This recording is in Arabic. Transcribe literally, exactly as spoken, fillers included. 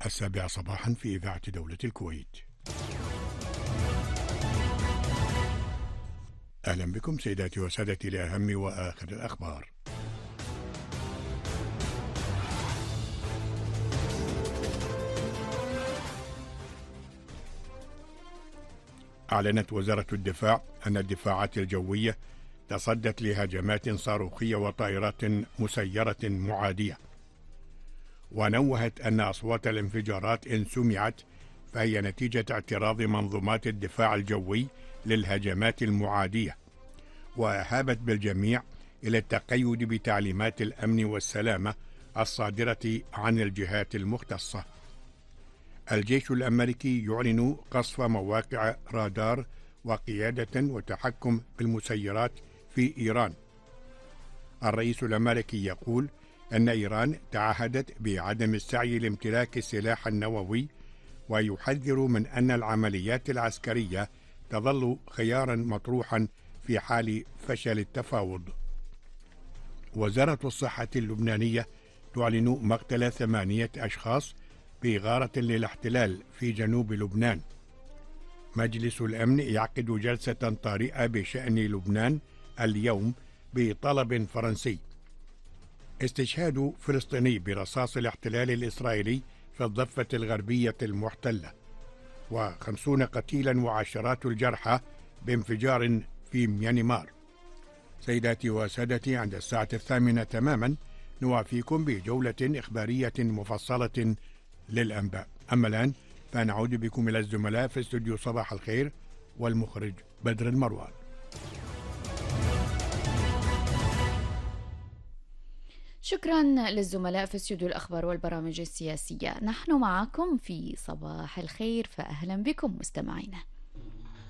السابعة صباحا في إذاعة دولة الكويت. أهلا بكم سيداتي وسادتي لأهم وآخر الأخبار. أعلنت وزارة الدفاع أن الدفاعات الجوية تصدت لهجمات صاروخية وطائرات مسيرة معادية، ونوهت أن أصوات الانفجارات إن سمعت فهي نتيجة اعتراض منظومات الدفاع الجوي للهجمات المعادية، وأهابت بالجميع إلى التقيد بتعليمات الأمن والسلامة الصادرة عن الجهات المختصة. الجيش الأمريكي يعلن قصف مواقع رادار وقيادة وتحكم بالمسيرات في إيران. الرئيس الأمريكي يقول أن إيران تعهدت بعدم السعي لامتلاك السلاح النووي، ويحذر من أن العمليات العسكرية تظل خيارا مطروحا في حال فشل التفاوض. وزارة الصحة اللبنانية تعلن مقتل ثمانية أشخاص في غارة للاحتلال في جنوب لبنان. مجلس الأمن يعقد جلسة طارئة بشأن لبنان اليوم بطلب فرنسي. استشهاد فلسطيني برصاص الاحتلال الإسرائيلي في الضفة الغربية المحتلة، وخمسون قتيلا وعشرات الجرحى بانفجار في ميانمار. سيداتي وسادتي، عند الساعة الثامنة تماما نوافيكم بجولة إخبارية مفصلة للأنباء. أما الآن فنعود بكم إلى الزملاء في استوديو صباح الخير والمخرج بدر المروان. شكرا للزملاء في استوديو الأخبار والبرامج السياسية. نحن معكم في صباح الخير، فأهلا بكم مستمعينا.